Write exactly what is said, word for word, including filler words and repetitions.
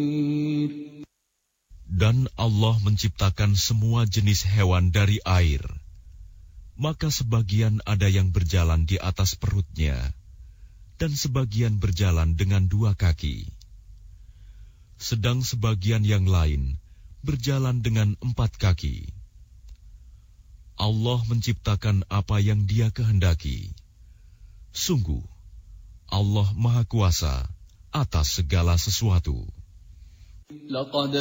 Dan Allah menciptakan semua jenis hewan dari air. Maka sebagian ada yang berjalan di atas perutnya, dan sebagian berjalan dengan dua kaki. Sedang sebagian yang lain berjalan dengan empat kaki. Allah menciptakan apa yang Dia kehendaki. Sungguh, Allah Maha Kuasa atas segala sesuatu.